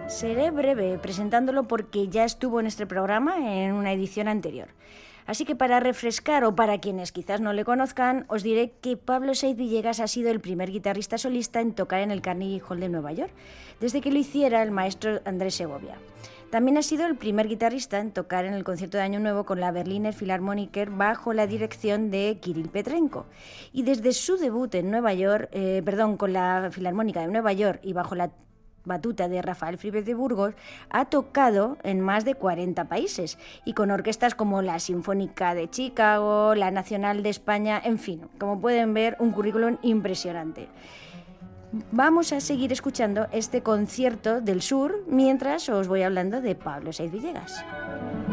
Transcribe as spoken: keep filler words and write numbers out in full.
Seré breve presentándolo porque ya estuvo en este programa en una edición anterior. Así que para refrescar o para quienes quizás no le conozcan, os diré que Pablo Saiz Villegas ha sido el primer guitarrista solista en tocar en el Carnegie Hall de Nueva York, desde que lo hiciera el maestro Andrés Segovia. También ha sido el primer guitarrista en tocar en el concierto de Año Nuevo con la Berliner Philharmoniker bajo la dirección de Kirill Petrenko. Y desde su debut en Nueva York, eh, perdón, con la Filarmónica de Nueva York y bajo la batuta de Rafael Fribes de Burgos, ha tocado en más de cuarenta países y con orquestas como la Sinfónica de Chicago, la Nacional de España, en fin, como pueden ver, un currículum impresionante. Vamos a seguir escuchando este concierto del sur mientras os voy hablando de Pablo Saiz Villegas.